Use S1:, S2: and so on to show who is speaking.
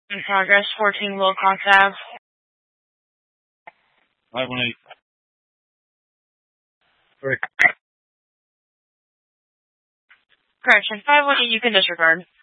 S1: In progress, 14 Wilcox Ave.
S2: 518. Sorry.
S1: Correction, 518 you can disregard.